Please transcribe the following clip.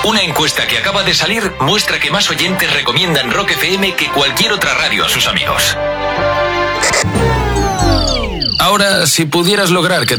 Una encuesta que acaba de salir muestra que más oyentes recomiendan Rock FM que cualquier otra radio a sus amigos. Ahora, si pudieras lograr que